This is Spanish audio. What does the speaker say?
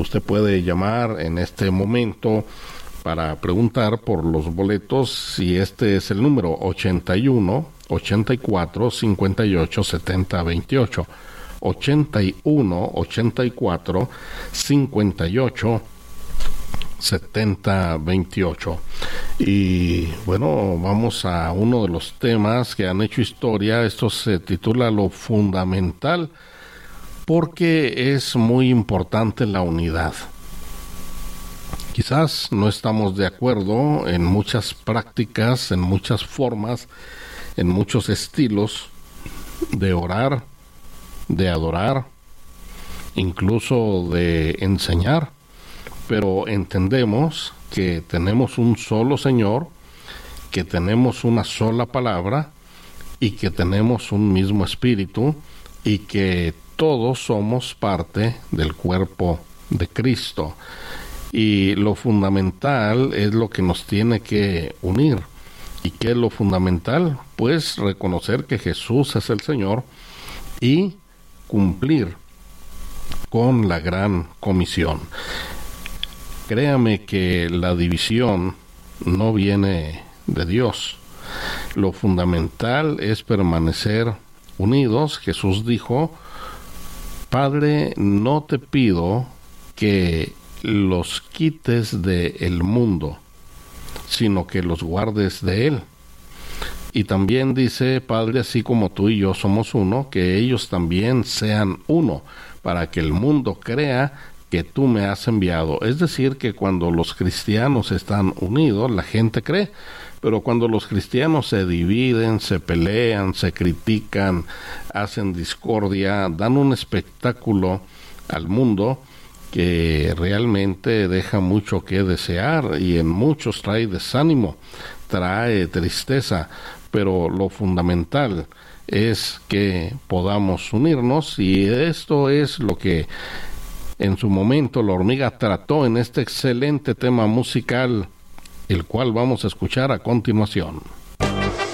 Usted puede llamar en este momento para preguntar por los boletos, y este es el número 81 84 58 70 28. 81 84 58 70 28. Y bueno, vamos a uno de los temas que han hecho historia. Esto se titula Lo Fundamental, porque es muy importante la unidad. Quizás no estamos de acuerdo en muchas prácticas, en muchas formas, en muchos estilos de orar, de adorar, incluso de enseñar, pero entendemos que tenemos un solo Señor, que tenemos una sola palabra y que tenemos un mismo espíritu y que todos somos parte del cuerpo de Cristo. Y lo fundamental es lo que nos tiene que unir. ¿Y qué es lo fundamental? Pues reconocer que Jesús es el Señor y cumplir con la gran comisión. Créame que la división no viene de Dios. Lo fundamental es permanecer unidos. Jesús dijo: Padre, no te pido que los quites del mundo, sino que los guardes de él. Y también dice: Padre, así como tú y yo somos uno, que ellos también sean uno, para que el mundo crea que tú me has enviado. Es decir, que cuando los cristianos están unidos, la gente cree. Pero cuando los cristianos se dividen, se pelean, se critican, hacen discordia, dan un espectáculo al mundo que realmente deja mucho que desear, y en muchos trae desánimo, trae tristeza. Pero lo fundamental es que podamos unirnos, y esto es lo que en su momento La Hormiga trató en este excelente tema musical, el cual vamos a escuchar a continuación.